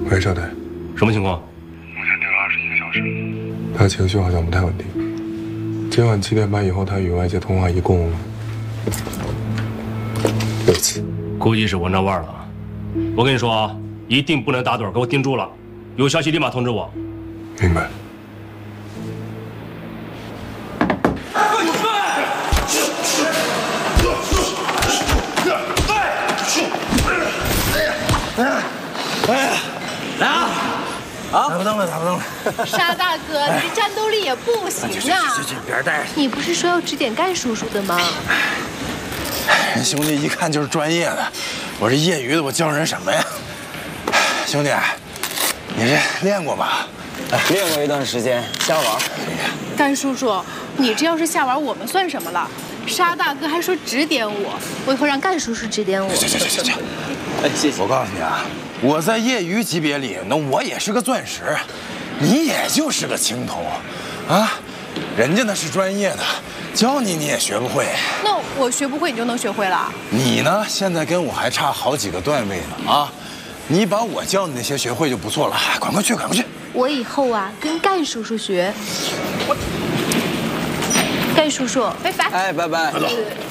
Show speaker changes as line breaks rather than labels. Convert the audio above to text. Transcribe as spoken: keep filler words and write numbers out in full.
喂，少代，
什么情况？
目前定了二十一个小时。
他情绪好像不太稳定。今晚七点半以后，他与外界通话一共六次。
估计是闻着味儿了。我跟你说啊，一定不能打盹，给我盯住了。有消息立马通知我。
明白。
来啊！啊！打不动了，打不动了。
沙大哥，你这战斗力也不行啊！
去去去，一边待着。
你不是说要指点干叔叔的吗？
人兄弟一看就是专业的，我这业余的，我教人什么呀？兄弟，你这练过吧？
练过一段时间，瞎玩。
干叔叔，你这要是瞎玩，我们算什么了？沙大哥还说指点我，我以后让干叔叔指点我。
行行行行行。
哎，谢谢。
我告诉你啊。 我在业余级别里，那我也是个钻石，你也就是个青铜，啊，人家那是专业的，教你你也学不会。
那我学不会，你就能学会了？
你呢，现在跟我还差好几个段位呢啊！你把我教你那些学会就不错了，赶快去，赶快去！
我以后啊，跟干叔叔学。我，干叔叔，拜拜。
哎，拜拜。
快走。